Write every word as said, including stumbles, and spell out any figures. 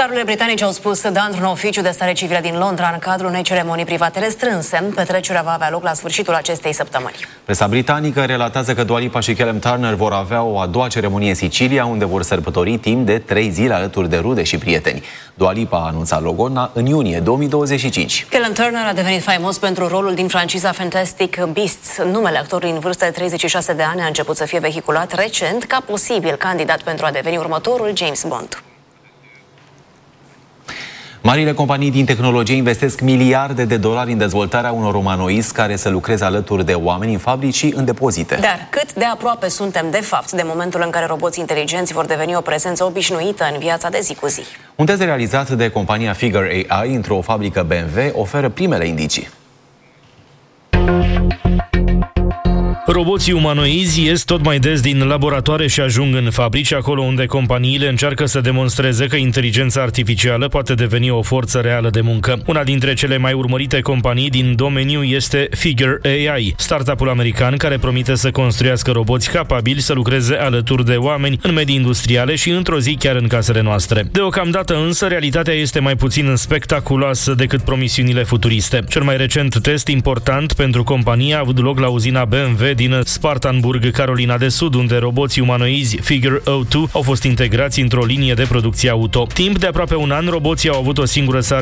Starurile britanice au spus da într-un oficiu de stare civilă din Londra în cadrul unei ceremonii private restrânse. Petrecerea va avea loc la sfârșitul acestei săptămâni. Presa britanică relatează că Dua Lipa și Callum Turner vor avea o a doua ceremonie în Sicilia, unde vor sărbători timp de trei zile alături de rude și prieteni. Dua Lipa a anunțat logo în iunie două mii douăzeci și cinci. Callum Turner a devenit faimos pentru rolul din franciza Fantastic Beasts. Numele actorului în vârstă de treizeci și șase de ani a început să fie vehiculat recent ca posibil candidat pentru a deveni următorul James Bond. Marile companii din tehnologie investesc miliarde de dolari în dezvoltarea unor umanoizi care să lucreze alături de oameni în fabrici și în depozite. Dar cât de aproape suntem de fapt de momentul în care roboții inteligenți vor deveni o prezență obișnuită în viața de zi cu zi? Un test realizat de compania Figure A I într-o fabrică B M W oferă primele indicii. Roboții umanoizi ies tot mai des din laboratoare și ajung în fabrici, acolo unde companiile încearcă să demonstreze că inteligența artificială poate deveni o forță reală de muncă. Una dintre cele mai urmărite companii din domeniu este Figure A I, startup-ul american care promite să construiască roboți capabili să lucreze alături de oameni în medii industriale și într-o zi chiar în casele noastre. Deocamdată însă, realitatea este mai puțin spectaculoasă decât promisiunile futuriste. Cel mai recent test important pentru compania a avut loc la uzina B M W din Spartanburg, Carolina de Sud, unde roboții umanoizi Figure A I au fost integrați într-o linie de producție auto. Timp de aproape un an, roboții au avut o singură sarcină